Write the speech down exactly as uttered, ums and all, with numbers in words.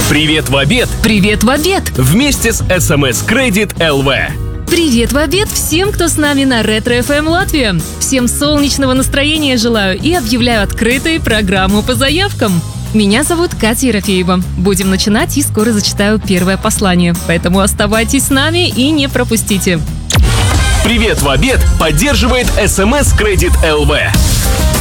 Привет в обед! Привет в обед! Вместе с эс эм эс Credit эл ви. Привет в обед всем, кто с нами на Ретро эф эм Латвия. Всем солнечного настроения желаю и объявляю открытой программу по заявкам. Меня зовут Катя Ерофеева. Будем начинать и скоро зачитаю первое послание. Поэтому оставайтесь с нами и не пропустите. Привет в обед поддерживает эс эм эс Credit эл ви.